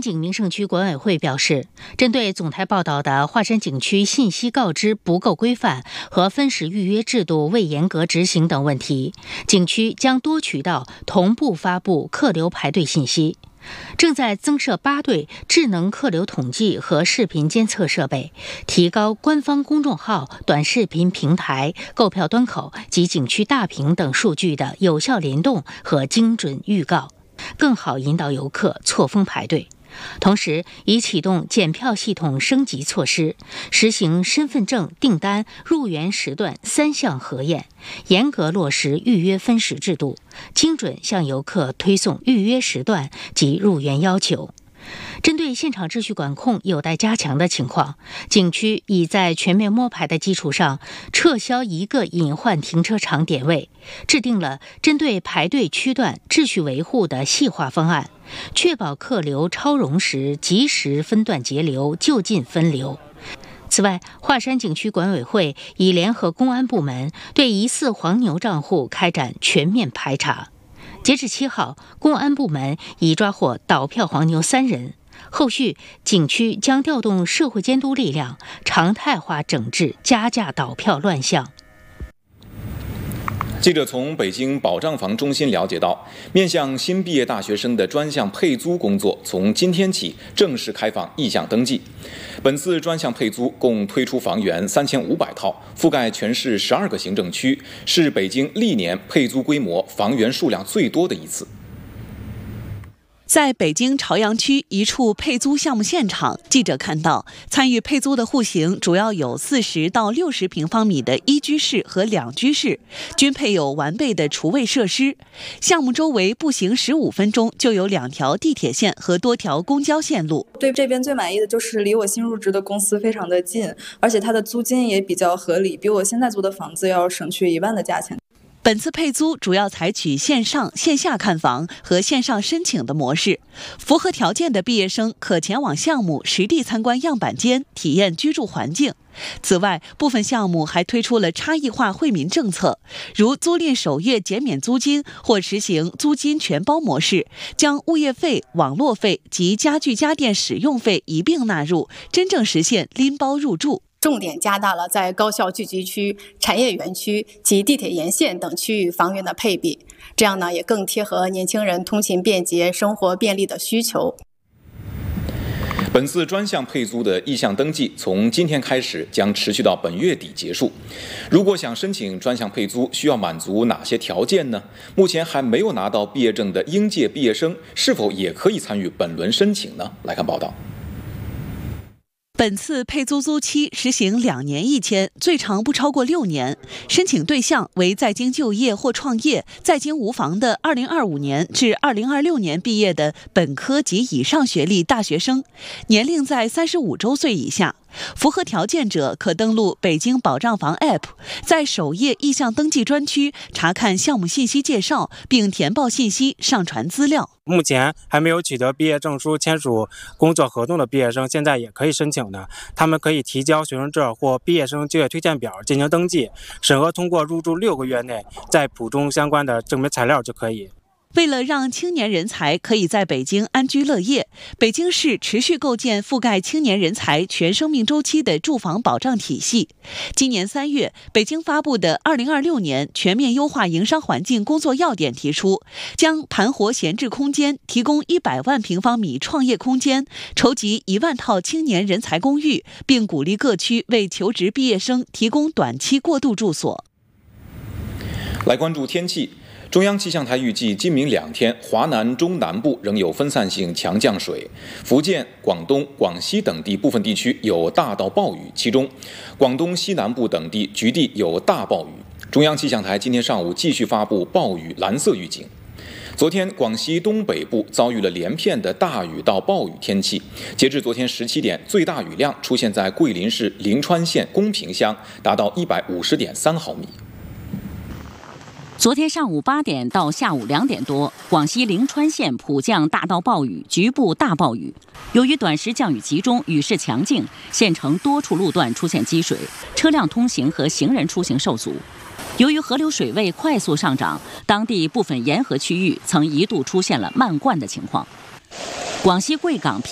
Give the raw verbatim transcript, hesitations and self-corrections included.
井名胜区管委会表示，针对总台报道的华山景区信息告知不够规范和分时预约制度未严格执行等问题，景区将多渠道同步发布客流排队信息。正在增设八对智能客流统计和视频监测设备，提高官方公众号、短视频平台、购票端口及景区大屏等数据的有效联动和精准预告，更好引导游客错峰排队。同时，已启动检票系统升级措施，实行身份证、订单、入园时段三项核验，严格落实预约分时制度，精准向游客推送预约时段及入园要求。针对现场秩序管控有待加强的情况，景区已在全面摸排的基础上，撤销一个隐患停车场点位，制定了针对排队区段秩序维护的细化方案，确保客流超容时及时分段截流，就近分流。此外，华山景区管委会已联合公安部门对疑似黄牛账户开展全面排查。截至七号，公安部门已抓获倒票黄牛三人。后续，景区将调动社会监督力量，常态化整治加价倒票乱象。 记者从北京保障房中心了解到，面向新毕业大学生的专项配租工作从今天起正式开放意向登记。本次专项配租共推出房源三千五百套，覆盖全市十二个行政区，是北京历年配租规模、房源数量最多的一次。 在北京朝阳区一处配租项目现场，记者看到参与配租的户型主要有四十到六十平方米的一居室和两居室，均配有完备的厨卫设施。项目周围步行十五分钟就有两条地铁线和多条公交线路。 对这边最满意的就是离我新入职的公司非常的近，而且它的租金也比较合理，比我现在租的房子要省去一万的价钱。 本次配租主要采取线上、线下看房和线上申请的模式，符合条件的毕业生可前往项目实地参观样板间，体验居住环境。此外，部分项目还推出了差异化惠民政策，如租赁首月减免租金或实行租金全包模式，将物业费、网络费及家具家电使用费一并纳入，真正实现拎包入住。 重点加大了在高校聚集区、产业园区及地铁沿线等区域房源的配比，这样呢也更贴合年轻人通勤便捷、生活便利的需求。 本次专项配租的意向登记从今天开始将持续到本月底结束。如果想申请专项配租，需要满足哪些条件呢？目前还没有拿到毕业证的应届毕业生是否也可以参与本轮申请呢？来看报道。 本次配租租期实行两年一签，最长不超过六年。申请对象为在京就业或创业、在京无房的二零二五年至二零二六年毕业的本科及以上学历大学生，年龄在三十五周岁以下。符合条件者可登录北京保障房 A P P， 在首页意向登记专区查看项目信息介绍，并填报信息、上传资料。 目前还没有取得毕业证书、签署工作合同的毕业生，现在也可以申请的。他们可以提交学生证或毕业生就业推荐表进行登记，审核通过入住六个月内再补充相关的证明材料就可以。 为了让青年人才可以在北京安居乐业，北京市持续构建覆盖青年人才全生命周期的住房保障体系。今年三月，北京发布的二零二六年全面优化营商环境工作要点提出，将盘活闲置空间，提供一百万平方米创业空间，筹集一万套青年人才公寓，并鼓励各区为求职毕业生提供短期过渡住所。 来关注天气。中央气象台预计，今明两天，华南中南部仍有分散性强降水，福建、广东、广西等地部分地区有大到暴雨，其中广东西南部等地局地有大暴雨。中央气象台今天上午继续发布暴雨蓝色预警。昨天，广西东北部遭遇了连片的大雨到暴雨天气。截至昨天十七点，最大雨量出现在桂林市灵川县公平乡，达到一百五十点三毫米。 昨天上午八点到下午两点多，广西灵川县普降大到暴雨，局部大暴雨。由于短时降雨集中，雨势强劲，县城多处路段出现积水，车辆通行和行人出行受阻。由于河流水位快速上涨，当地部分沿河区域曾一度出现了漫灌的情况。广西贵港